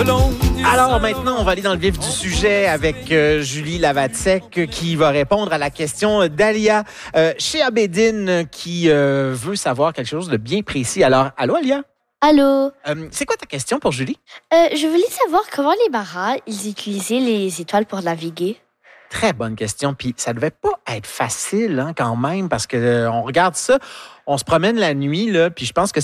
Alors maintenant, on va aller dans le vif du sujet avec Julie Lavatsek qui va répondre à la question d'Alia chez Abedin qui veut savoir quelque chose de bien précis. Alors, allô Alia? Allô? C'est quoi ta question pour Julie? Je voulais savoir comment les marins, ils utilisaient les étoiles pour naviguer. Très bonne question. Puis ça devait pas être facile quand même parce que on regarde ça, on se promène la nuit là, puis je pense que